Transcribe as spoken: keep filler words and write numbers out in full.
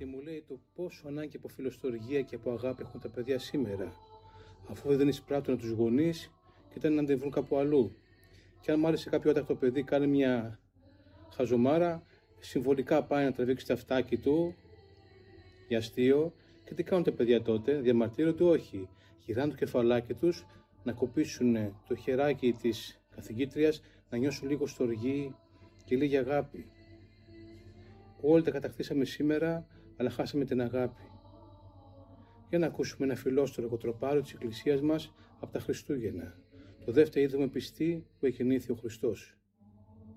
και μου λέει το πόσο ανάγκη από φιλοστοργία και από αγάπη έχουν τα παιδιά σήμερα, αφού δεν εισπράττουν τους γονείς και ήταν να αντεβρούν κάπου αλλού. Και αν μάλιστα κάποιο άτακτο παιδί κάνει μια χαζομάρα, συμβολικά πάει να τραβήξει τα αυτάκι του για αστείο. Και τι κάνουν τα παιδιά τότε? Διαμαρτύρονται? Όχι. Γυρνάνε το κεφαλάκι τους, να κοπήσουν το χεράκι της καθηγήτριας, να νιώσουν λίγο στοργή και λίγη αγάπη. Όλοι τα κατακτήσαμε σήμερα, αλλά χάσαμε την αγάπη. Για να ακούσουμε ένα φιλόστορο κοτροπάριο της Εκκλησίας μας από τα Χριστούγεννα. Το δεύτερο είδωμα πιστή που εκεννήθη ο Χριστός.